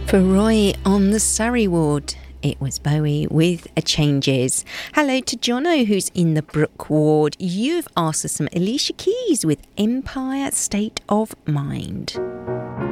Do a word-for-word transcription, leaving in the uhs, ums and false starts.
For Roy on the Surrey ward, it was Bowie with a Changes. Hello to Jono, who's in the Brook ward. You've asked us some Alicia Keys with Empire State of Mind.